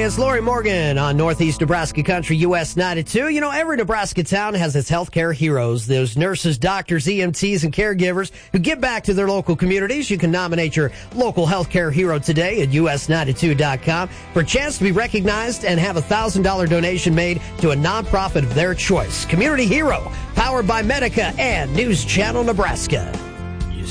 it's Lori Morgan on Northeast Nebraska Country, US 92. You know, every Nebraska town has its healthcare heroes, those nurses, doctors, EMTs, and caregivers who give back to their local communities. You can nominate your local healthcare hero today at us92.com for a chance to be recognized and have a $1,000 donation made to a nonprofit of their choice. Community Hero, powered by Medica and News Channel Nebraska.